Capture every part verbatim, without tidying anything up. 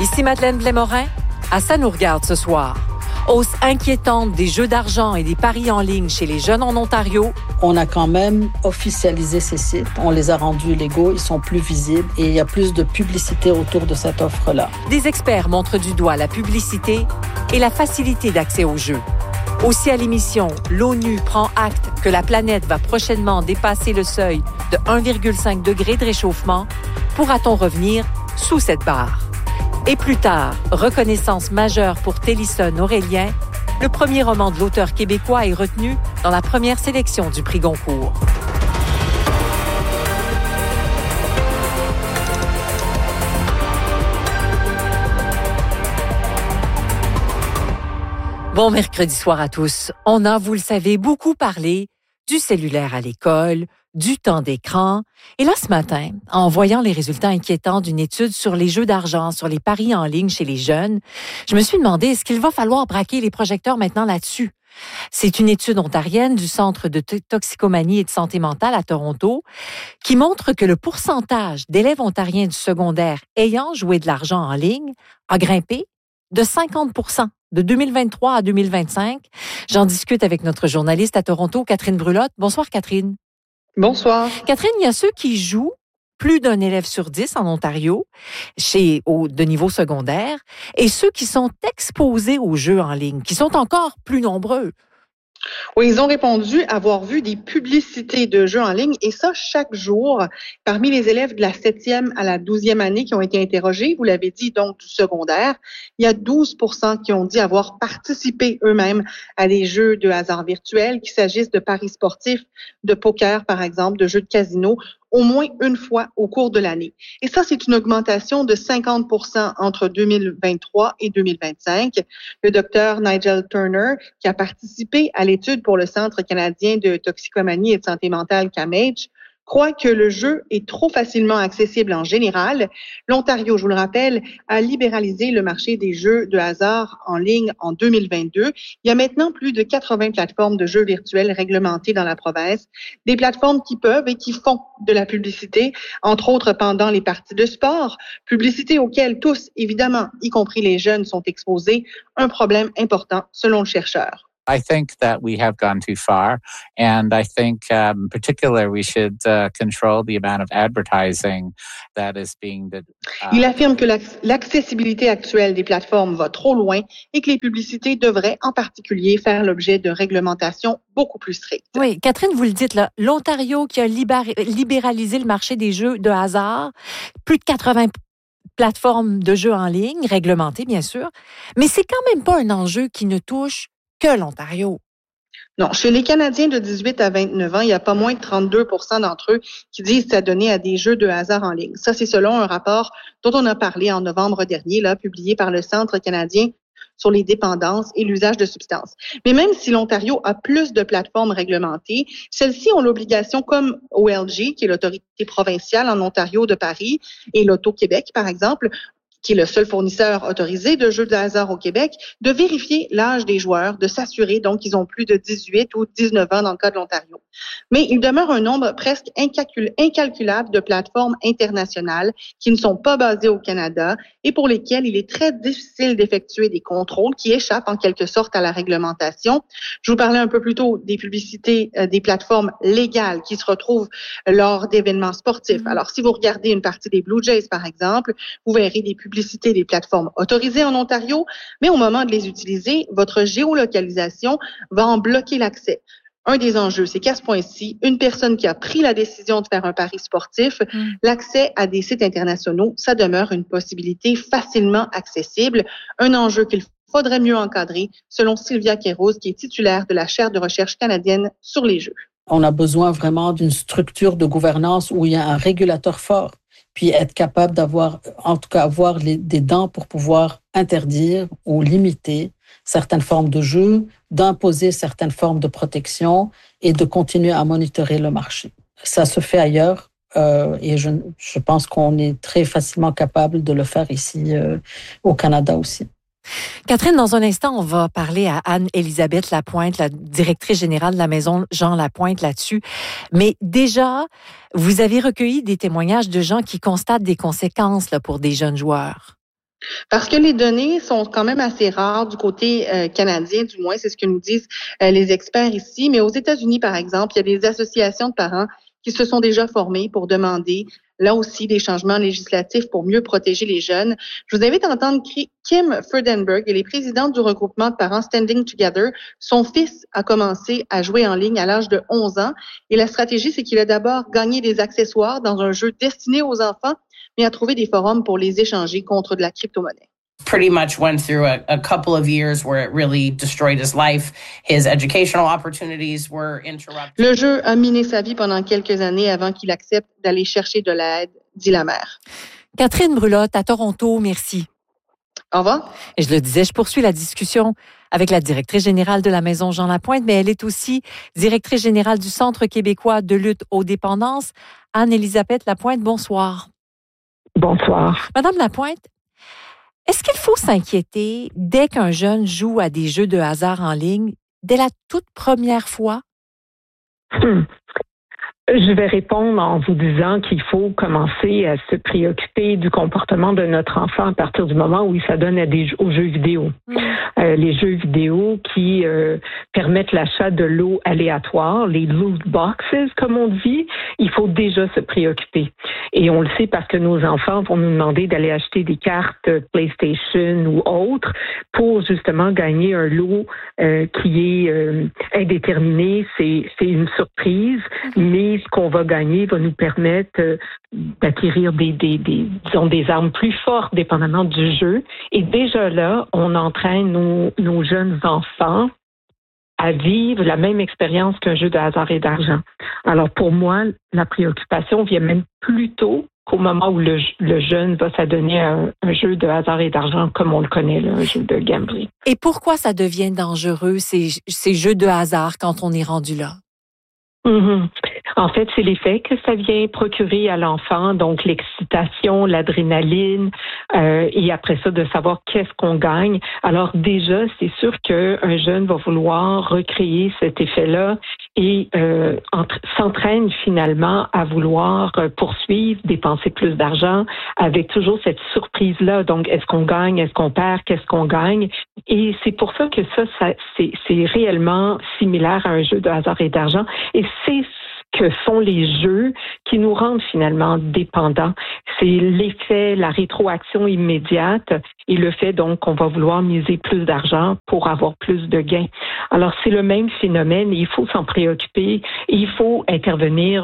Ici Madeleine Blais-Morin. À Ça nous regarde ce soir. Hausse inquiétante des jeux d'argent et des paris en ligne chez les jeunes en Ontario. On a quand même officialisé ces sites. On les a rendus légaux, ils sont plus visibles et il y a plus de publicité autour de cette offre-là. Des experts montrent du doigt la publicité et la facilité d'accès aux jeux. Aussi à l'émission, l'ONU prend acte que la planète va prochainement dépasser le seuil de un virgule cinq degré de réchauffement. Pourra-t-on revenir sous cette barre? Et plus tard, reconnaissance majeure pour Télison Aurélien, le premier roman de l'auteur québécois est retenu dans la première sélection du prix Goncourt. Bon mercredi soir à tous. On a, vous le savez, beaucoup parlé du cellulaire à l'école, du temps d'écran. Et là, ce matin, en voyant les résultats inquiétants d'une étude sur les jeux d'argent, sur les paris en ligne chez les jeunes, je me suis demandé, est-ce qu'il va falloir braquer les projecteurs maintenant là-dessus? C'est une étude ontarienne du Centre de toxicomanie et de santé mentale à Toronto qui montre que le pourcentage d'élèves ontariens du secondaire ayant joué de l'argent en ligne a grimpé de cinquante pour cent de deux mille vingt-trois à deux mille vingt-cinq. J'en discute avec notre journaliste à Toronto, Catherine Brulotte. Bonsoir, Catherine. Bonsoir. Catherine, il y a ceux qui jouent, plus d'un élève sur dix en Ontario, chez, au, de niveau secondaire, et ceux qui sont exposés aux jeux en ligne, qui sont encore plus nombreux. Oui, ils ont répondu avoir vu des publicités de jeux en ligne, et ça chaque jour. Parmi les élèves de la septième à la douzième année qui ont été interrogés, vous l'avez dit, donc du secondaire, il y a douze pour cent qui ont dit avoir participé eux-mêmes à des jeux de hasard virtuels, qu'il s'agisse de paris sportifs, de poker par exemple, de jeux de casino, au moins une fois au cours de l'année. Et ça, c'est une augmentation de cinquante pour cent entre deux mille vingt-trois et deux mille vingt-cinq. Le docteur Nigel Turner, qui a participé à l'étude pour le Centre canadien de toxicomanie et de santé mentale C A M H, croit que le jeu est trop facilement accessible en général. L'Ontario, je vous le rappelle, a libéralisé le marché des jeux de hasard en ligne en deux mille vingt-deux. Il y a maintenant plus de quatre-vingts plateformes de jeux virtuels réglementées dans la province, des plateformes qui peuvent et qui font de la publicité, entre autres pendant les parties de sport, publicité auxquelles tous, évidemment, y compris les jeunes, sont exposés, un problème important selon le chercheur. I think that we have gone too far, and I think, um, in particular, we should uh, control the amount of advertising that is being. Uh, Il affirme que l'accessibilité actuelle des plateformes va trop loin et que les publicités devraient, en particulier, faire l'objet de réglementations beaucoup plus strictes. Oui, Catherine, vous le dites là, l'Ontario qui a libéré, libéralisé le marché des jeux de hasard, plus de quatre-vingts plateformes de jeux en ligne, réglementées bien sûr, mais c'est quand même pas un enjeu qui ne touche que l'Ontario. Non, chez les Canadiens de dix-huit à vingt-neuf ans, il y a pas moins de trente-deux pour cent d'entre eux qui disent s'adonner à des jeux de hasard en ligne. Ça, c'est selon un rapport dont on a parlé en novembre dernier, là, publié par le Centre canadien sur les dépendances et l'usage de substances. Mais même si l'Ontario a plus de plateformes réglementées, celles-ci ont l'obligation, comme O L G, qui est l'autorité provinciale en Ontario de Paris, et l'Auto-Québec, par exemple, qui est le seul fournisseur autorisé de jeux de hasard au Québec, de vérifier l'âge des joueurs, de s'assurer donc qu'ils ont plus de dix-huit ou dix-neuf ans dans le cas de l'Ontario. Mais il demeure un nombre presque incalcul- incalculable de plateformes internationales qui ne sont pas basées au Canada et pour lesquelles il est très difficile d'effectuer des contrôles qui échappent en quelque sorte à la réglementation. Je vous parlais un peu plus tôt des publicités, euh, des plateformes légales qui se retrouvent lors d'événements sportifs. Alors, si vous regardez une partie des Blue Jays, par exemple, vous verrez des publicité des plateformes autorisées en Ontario, mais au moment de les utiliser, votre géolocalisation va en bloquer l'accès. Un des enjeux, c'est qu'à ce point-ci, une personne qui a pris la décision de faire un pari sportif, mmh. l'accès à des sites internationaux, ça demeure une possibilité facilement accessible, un enjeu qu'il faudrait mieux encadrer, selon Sylvia Queiroz, qui est titulaire de la chaire de recherche canadienne sur les jeux. On a besoin vraiment d'une structure de gouvernance où il y a un régulateur fort, puis être capable d'avoir, en tout cas, avoir les, des dents pour pouvoir interdire ou limiter certaines formes de jeux, d'imposer certaines formes de protection et de continuer à monitorer le marché. Ça se fait ailleurs euh, et je, je pense qu'on est très facilement capable de le faire ici euh, au Canada aussi. Catherine, dans un instant, on va parler à Anne-Élisabeth Lapointe, la directrice générale de la Maison Jean Lapointe là-dessus. Mais déjà, vous avez recueilli des témoignages de gens qui constatent des conséquences là, pour des jeunes joueurs. Parce que les données sont quand même assez rares du côté euh, canadien, du moins, c'est ce que nous disent euh, les experts ici. Mais aux États-Unis, par exemple, il y a des associations de parents qui se sont déjà formées pour demander, là aussi, des changements législatifs pour mieux protéger les jeunes. Je vous invite à entendre Kim Freudenberg, elle est présidente du regroupement de parents Standing Together. Son fils a commencé à jouer en ligne à l'âge de onze ans. Et la stratégie, c'est qu'il a d'abord gagné des accessoires dans un jeu destiné aux enfants, mais a trouvé des forums pour les échanger contre de la crypto-monnaie. Pretty much went through a, a couple of years where it really destroyed his life. His educational opportunities were interrupted. Le jeu a miné sa vie pendant quelques années avant qu'il accepte d'aller chercher de l'aide, dit la mère. Catherine Brulotte, à Toronto, merci. Au revoir. Et je le disais, je poursuis la discussion avec la directrice générale de la Maison Jean Lapointe, mais elle est aussi directrice générale du Centre québécois de lutte aux dépendances. Anne-Élisabeth Lapointe, bonsoir. Bonsoir. Madame Lapointe, est-ce qu'il faut s'inquiéter dès qu'un jeune joue à des jeux de hasard en ligne, dès la toute première fois? Hmm. Je vais répondre en vous disant qu'il faut commencer à se préoccuper du comportement de notre enfant à partir du moment où il s'adonne à des, aux jeux vidéo. Mmh. Euh, les jeux vidéo qui euh, permettent l'achat de lots aléatoires, les loot boxes, comme on dit, il faut déjà se préoccuper. Et on le sait parce que nos enfants vont nous demander d'aller acheter des cartes PlayStation ou autres pour justement gagner un lot euh, qui est euh, indéterminé. C'est, c'est une surprise, mmh. mais ce qu'on va gagner va nous permettre euh, d'acquérir des, des, des, disons, des armes plus fortes, dépendamment du jeu. Et déjà là, on entraîne nos, nos jeunes enfants à vivre la même expérience qu'un jeu de hasard et d'argent. Alors pour moi, la préoccupation vient même plus tôt qu'au moment où le, le jeune va s'adonner à un, un jeu de hasard et d'argent comme on le connaît, là, un jeu de gambling. Et pourquoi ça devient dangereux, ces, ces jeux de hasard, quand on est rendu là? Mm-hmm. En fait, c'est l'effet que ça vient procurer à l'enfant, donc l'excitation, l'adrénaline, euh, et après ça, de savoir qu'est-ce qu'on gagne. Alors déjà, c'est sûr qu'un jeune va vouloir recréer cet effet-là et euh, entre, s'entraîne finalement à vouloir poursuivre, dépenser plus d'argent avec toujours cette surprise-là. Donc, est-ce qu'on gagne, est-ce qu'on perd, qu'est-ce qu'on gagne? Et c'est pour ça que ça, ça c'est, c'est réellement similaire à un jeu de hasard et d'argent. Et c'est que sont les jeux qui nous rendent finalement dépendants. C'est l'effet, la rétroaction immédiate et le fait donc qu'on va vouloir miser plus d'argent pour avoir plus de gains. Alors c'est le même phénomène et il faut s'en préoccuper, et il faut intervenir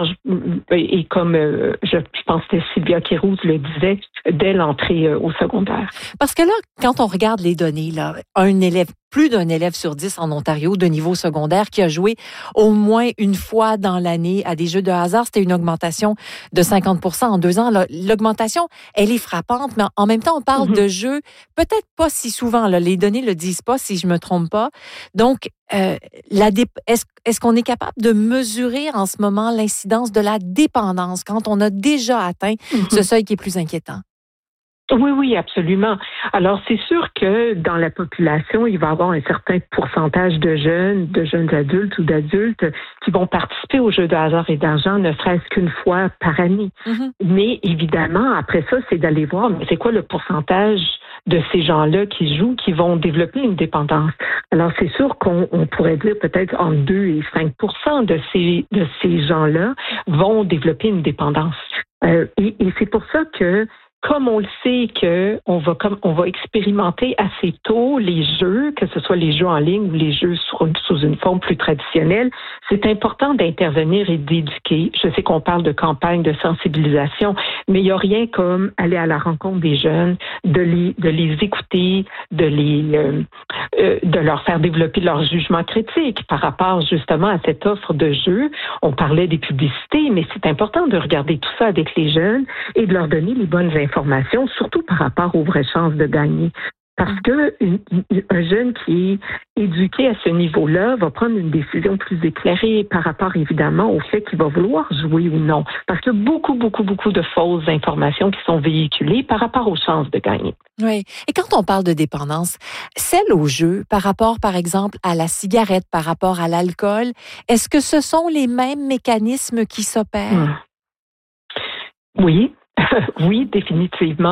et comme je pense que Sylvia Kérouz le disait, dès l'entrée au secondaire. Parce que là, quand on regarde les données, là, un élève, plus d'un élève sur dix en Ontario de niveau secondaire qui a joué au moins une fois dans l'année à des jeux de hasard, c'était une augmentation de cinquante pour cent en deux ans. L'augmentation, elle est frappante, mais en même temps, on parle mm-hmm. de jeux peut-être pas si souvent. Là, les données le disent pas, si je me trompe pas. Donc, euh, la dé- est-ce, est-ce qu'on est capable de mesurer en ce moment l'incidence de la dépendance quand on a déjà atteint mm-hmm. ce seuil qui est plus inquiétant? Oui, oui, absolument. Alors, c'est sûr que dans la population, il va y avoir un certain pourcentage de jeunes, de jeunes adultes ou d'adultes qui vont participer aux jeux de hasard et d'argent, ne serait-ce qu'une fois par année. Mm-hmm. Mais évidemment, après ça, c'est d'aller voir, mais c'est quoi le pourcentage de ces gens-là qui jouent, qui vont développer une dépendance. Alors, c'est sûr qu'on on pourrait dire peut-être entre deux et cinq pour cent de ces, de ces gens-là vont développer une dépendance. Euh, et, et c'est pour ça que comme on le sait que on va comme on va expérimenter assez tôt les jeux, que ce soit les jeux en ligne ou les jeux sous, sous une forme plus traditionnelle, c'est important d'intervenir et d'éduquer. Je sais qu'on parle de campagne de sensibilisation, mais il n'y a rien comme aller à la rencontre des jeunes, de les de les écouter, de les euh, euh, de leur faire développer leur jugement critique par rapport justement à cette offre de jeux. On parlait des publicités, mais c'est important de regarder tout ça avec les jeunes et de leur donner les bonnes informations. Information, surtout par rapport aux vraies chances de gagner. Parce que une, un jeune qui est éduqué à ce niveau-là va prendre une décision plus éclairée par rapport, évidemment, au fait qu'il va vouloir jouer ou non. Parce qu'il y a beaucoup, beaucoup, beaucoup de fausses informations qui sont véhiculées par rapport aux chances de gagner. Oui. Et quand on parle de dépendance, celle au jeu, par rapport, par exemple, à la cigarette, par rapport à l'alcool, est-ce que ce sont les mêmes mécanismes qui s'opèrent? Hum. Oui. Oui, définitivement.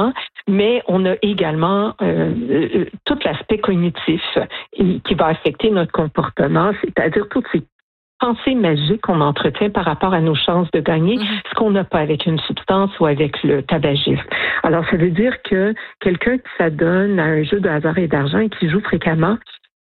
mais on a également euh, euh, tout l'aspect cognitif et, qui va affecter notre comportement, c'est-à-dire toutes ces pensées magiques qu'on entretient par rapport à nos chances de gagner, mm-hmm. ce qu'on n'a pas avec une substance ou avec le tabagisme. Alors, ça veut dire que quelqu'un qui s'adonne à un jeu de hasard et d'argent et qui joue fréquemment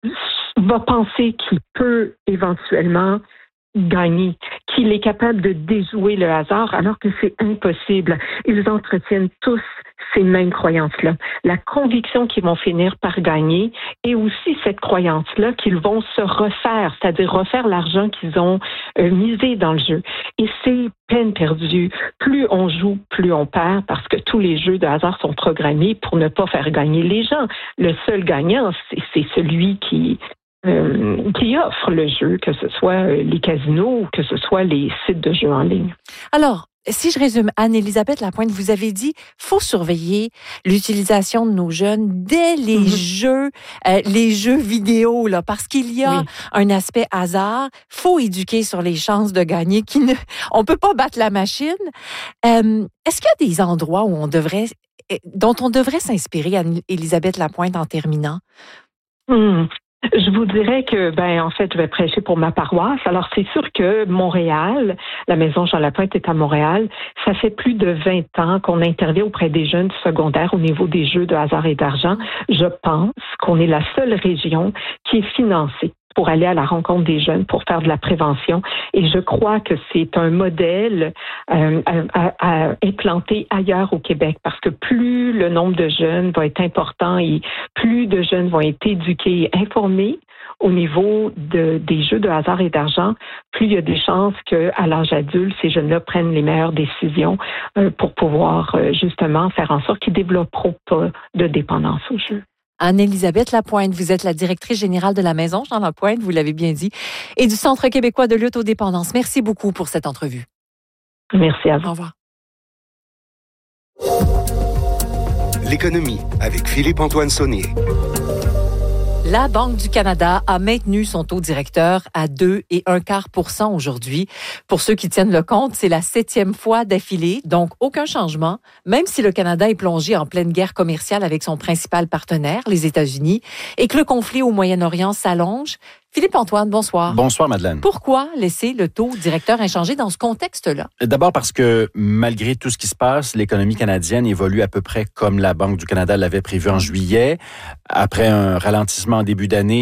va penser qu'il peut éventuellement gagner, qu'il est capable de déjouer le hasard alors que c'est impossible. Ils entretiennent tous ces mêmes croyances-là. La conviction qu'ils vont finir par gagner et aussi cette croyance-là qu'ils vont se refaire, c'est-à-dire refaire l'argent qu'ils ont euh, misé dans le jeu. Et c'est peine perdue. Plus on joue, plus on perd parce que tous les jeux de hasard sont programmés pour ne pas faire gagner les gens. Le seul gagnant, c'est, c'est celui qui Euh, qui offre le jeu, que ce soit les casinos ou que ce soit les sites de jeux en ligne. Alors, si je résume, Anne-Élisabeth Lapointe, vous avez dit, faut surveiller l'utilisation de nos jeunes dès les mm-hmm. jeux, euh, les jeux vidéo, là, parce qu'il y a oui. un aspect hasard. Faut éduquer sur les chances de gagner. Qui ne, on peut pas battre la machine. Euh, est-ce qu'il y a des endroits où on devrait, dont on devrait s'inspirer, Anne-Élisabeth Lapointe, en terminant? Mm. Je vous dirais que, ben, en fait, je vais prêcher pour ma paroisse. Alors, c'est sûr que Montréal, la Maison Jean Lapointe est à Montréal. Ça fait plus de vingt ans qu'on intervient auprès des jeunes secondaires au niveau des jeux de hasard et d'argent. Je pense qu'on est la seule région qui est financée pour aller à la rencontre des jeunes, pour faire de la prévention. Et je crois que c'est un modèle euh, à, à, à implanter ailleurs au Québec, parce que plus le nombre de jeunes va être important et plus de jeunes vont être éduqués et informés au niveau de, des jeux de hasard et d'argent, plus il y a des chances qu'à l'âge adulte, ces jeunes-là prennent les meilleures décisions euh, pour pouvoir euh, justement faire en sorte qu'ils ne développeront pas de dépendance au jeu. Anne-Élisabeth Lapointe, vous êtes la directrice générale de la Maison Jean Lapointe, vous l'avez bien dit, et du Centre québécois de lutte aux dépendances. Merci beaucoup pour cette entrevue. Merci à vous. Au revoir. L'économie avec Philippe-Antoine Saunier. La Banque du Canada a maintenu son taux directeur à deux et un quart pour cent aujourd'hui. Pour ceux qui tiennent le compte, c'est la septième fois d'affilée, donc aucun changement, même si le Canada est plongé en pleine guerre commerciale avec son principal partenaire, les États-Unis, et que le conflit au Moyen-Orient s'allonge. Philippe-Antoine, bonsoir. Bonsoir, Madeleine. Pourquoi laisser le taux directeur inchangé dans ce contexte-là? D'abord parce que, malgré tout ce qui se passe, l'économie canadienne évolue à peu près comme la Banque du Canada l'avait prévu en juillet. Après un ralentissement en début d'année,